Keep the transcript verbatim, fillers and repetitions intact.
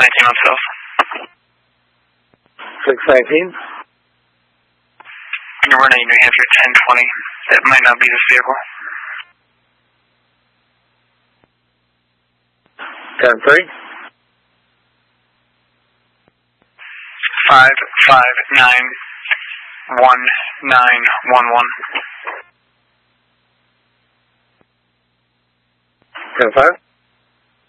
nineteen on South. six nineteen. You're running New Hampshire ten twenty. That might not be this vehicle. ten three. five five nine one nine one one. ten five.